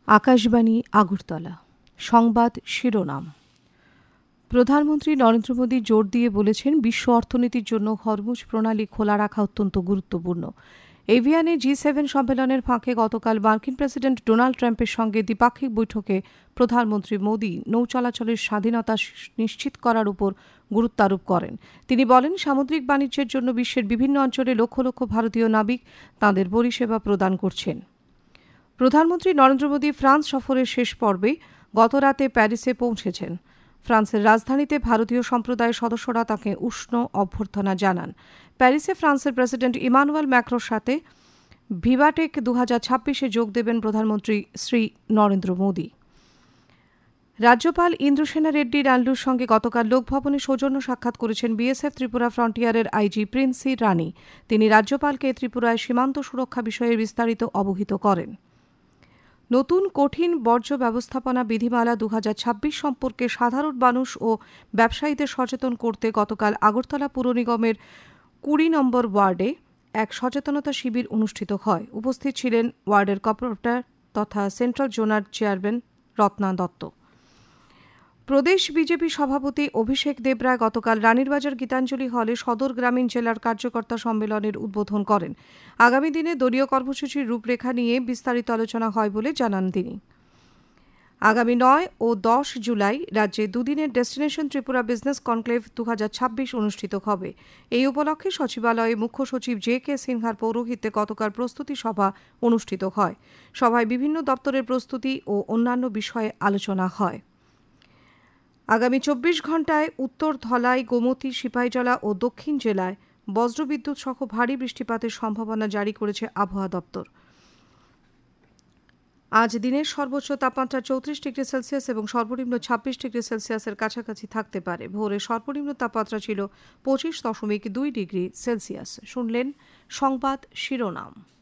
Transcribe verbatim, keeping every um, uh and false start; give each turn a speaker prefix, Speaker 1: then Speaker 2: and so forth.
Speaker 1: আকাশবাণী আগরতলা সংবাদ শিরোনাম। প্রধানমন্ত্রী নরেন্দ্র মোদী জোর দিয়ে বলেছেন, বিশ্ব অর্থনীতির জন্য হরমুজ প্রণালী খোলা রাখা অত্যন্ত গুরুত্বপূর্ণ। এভিয়ানে জি সেভেন সম্মেলনের ফাঁকে গতকাল মার্কিন প্রেসিডেন্ট ডোনাল্ড ট্রাম্পের সঙ্গে দ্বিপাক্ষিক বৈঠকে প্রধানমন্ত্রী মোদী নৌ চলাচলের স্বাধীনতা নিশ্চিত করার উপর গুরুত্বারোপ করেন। তিনি বলেন, সামুদ্রিক বাণিজ্যের জন্য বিশ্বের বিভিন্ন অঞ্চলে লক্ষ লক্ষ ভারতীয় নাবিক তাঁদের পরিষেবা প্রদান করছেন। প্রধানমন্ত্রী নরেন্দ্র মোদী ফ্রান্স সফরের শেষ পর্বে গতরাতে প্যারিসে পৌঁছেছেন। ফ্রান্সের রাজধানীতে ভারতীয় সম্প্রদায়ের সদস্যরা তাঁকে উষ্ণ অভ্যর্থনা জানান। প্যারিসে ফ্রান্সের প্রেসিডেন্ট ইমানুয়েল ম্যাক্রোর সাথে ভিভাটেক দু হাজার ছাব্বিশে যোগ দেবেন প্রধানমন্ত্রী শ্রী নরেন্দ্র মোদী। রাজ্যপাল ইন্দ্রসেনা রেড্ডি নাইডুর সঙ্গে গতকাল লোকভবনে সৌজন্য সাক্ষাৎ করেছেন বিএসএফ ত্রিপুরা ফ্রন্টিয়ারের আইজি প্রিন্সি রানী। তিনি রাজ্যপালকে ত্রিপুরায় সীমান্ত সুরক্ষা বিষয়ে বিস্তারিত অবহিত করেন। নতুন কঠিন বর্জ্য ব্যবস্থাপনা বিধিমালা দু হাজার ছাব্বিশ সম্পর্কে সাধারণ মানুষ ও ব্যবসায়ীদের সচেতন করতে গতকাল আগরতলা পুর নিগমের কুড়ি নম্বর ওয়ার্ডে এক সচেতনতা শিবির অনুষ্ঠিত হয়। উপস্থিত ছিলেন ওয়ার্ডের কর্পোরেটর তথা সেন্ট্রাল জোনার চেয়ারম্যান রত্না দত্ত। প্রদেশ বিজেপি সভাপতি অভিষেক দেবরায় গতকাল রানীরবাজার গীতাঞ্জলি হলে সদর গ্রামীণ জেলার কার্যকর্তা সম্মেলনের উদ্বোধন করেন। আগামী দিনে দলীয় কর্মসূচির রূপরেখা নিয়ে বিস্তারিত আলোচনা হয় বলে জানান তিনি। আগামী নয় ও দশ জুলাই রাজ্যে দুদিনের ডেস্টিনেশন ত্রিপুরা বিজনেস কনক্লেভ দু হাজার ছাব্বিশ অনুষ্ঠিত হবে। এই উপলক্ষে সচিবালয়ে মুখ্য সচিব জে কে সিনহার পৌরোহিত্যে গতকাল প্রস্তুতি সভা অনুষ্ঠিত হয়। সভায় বিভিন্ন দপ্তরের প্রস্তুতি ও অন্যান্য বিষয়ে আলোচনা হয়। আগামী চব্বিশ ঘণ্টায় উত্তর ধলাই, গোমতী, সিপাহীজলা ও দক্ষিণ জেলায় বজ্রবিদ্যুৎ সহ ভারী বৃষ্টিপাতের সম্ভাবনা জারি করেছে আবহাওয়া দপ্তর। আজ দিনের সর্বোচ্চ তাপমাত্রা চৌত্রিশ ডিগ্রি সেলসিয়াস এবং সর্বনিম্ন ছাব্বিশ ডিগ্রি সেলসিয়াসের কাছাকাছি থাকতে পারে। ভোরে সর্বনিম্ন তাপমাত্রা ছিল পঁচিশ দশমিক দুই ডিগ্রি সেলসিয়াস। শুনলেন সংবাদ শিরোনাম।